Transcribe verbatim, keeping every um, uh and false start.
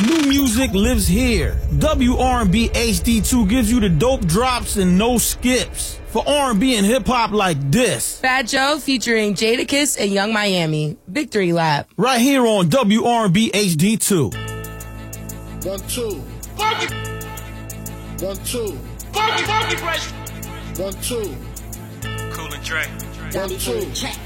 New music lives here. W R and B H D two gives you the dope drops and no skips. For R and B and hip-hop like this. Fat Joe featuring Jadakiss and Young Miami. Victory Lap. Right here on W R and B H D two. One, two. Funky. One, two. Funky, funky fresh. One, two. Cool and Dre. One, two.